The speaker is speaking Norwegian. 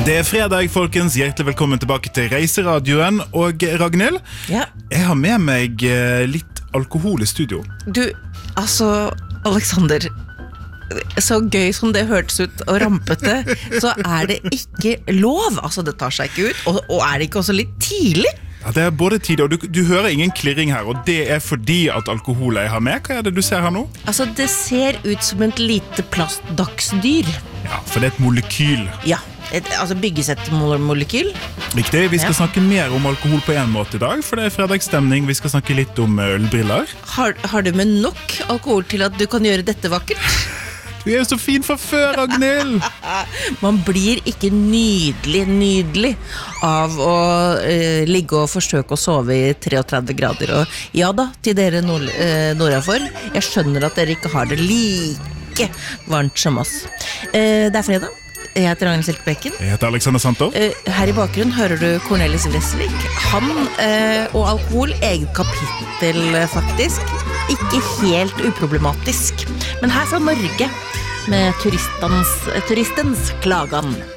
Det fredag, folkens. Hjertelig velkommen tilbake til Reiseradioen. Og Ragnhild, jeg har med meg litt alkohol I studio. Du, altså, Alexander, så gøy som det hørtes ut og rampete, så det ikke lov. Altså, det tar seg ikke ut. Og det ikke også litt tidlig? Ja, det både tid, og du hører ingen klirring her, og det fordi at alkohol jeg har med. Hva det du ser her nå? Altså, det ser ut som et lite plastdagsdyr. Ja, for det et molekyl. Ja, altså byggesettmolekyl. Riktig, vi skal snakke mer om alkohol på en måte I dag, for det fredagsstemning. Vi skal snakke litt om ølbriller. Har du med nok alkohol til at du kan gjøre dette vakkert? Du jo så fin for før, Ragnhild! Man blir ikke nydelig av å ligge og forsøke å sove I 33 grader. Og ja da, til dere nordafor, jeg skjønner at dere ikke har det like varmt som oss. Det fredag. Jeg heter Ragnhild Silkebekken. Jeg heter Alexander Santov. Her I bakgrunnen hører du Cornelis Vreeswijk. Han og alkohol, eget kapittel faktisk. Ikke helt uproblematisk. Men her fra Norge, med turistens klagan.